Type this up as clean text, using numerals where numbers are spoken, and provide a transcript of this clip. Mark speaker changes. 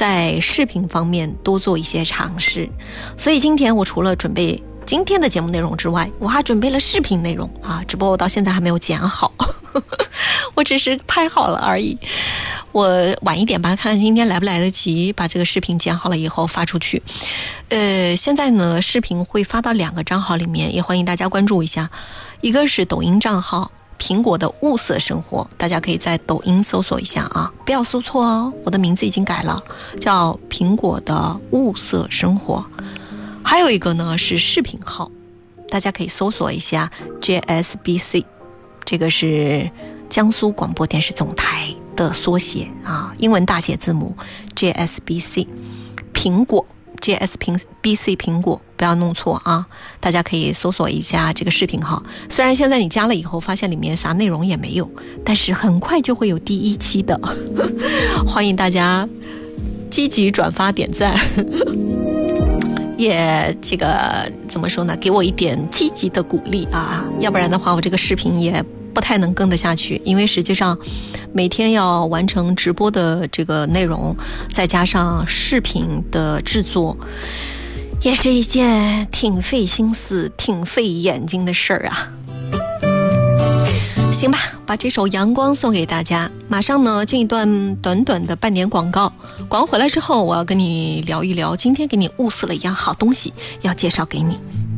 Speaker 1: 在视频方面多做一些尝试。所以今天我除了准备今天的节目内容之外，我还准备了视频内容啊，只不过我到现在还没有剪好我只是拍好了而已。我晚一点吧，看看今天来不来得及把这个视频剪好了以后发出去。现在呢，视频会发到2个账号里面，也欢迎大家关注一下。一个是抖音账号苹果的物色生活，大家可以在抖音搜索一下啊，不要搜错哦，我的名字已经改了，叫苹果的物色生活。还有一个呢是视频号，大家可以搜索一下 JSBC， 这个是江苏广播电视总台的缩写啊，英文大写字母 JSBC， 苹果 JSBC 苹果，不要弄错啊！大家可以搜索一下这个视频号。虽然现在你加了以后发现里面啥内容也没有，但是很快就会有第1期的欢迎大家积极转发点赞也这个怎么说呢，给我一点积极的鼓励啊，要不然的话我这个视频也不太能跟得下去，因为实际上每天要完成直播的这个内容，再加上视频的制作，也是一件挺费心思挺费眼睛的事儿啊。行吧，把这首阳光送给大家。马上呢进一段短短的半点广告，广告回来之后我要跟你聊一聊今天给你物色了一样好东西要介绍给你。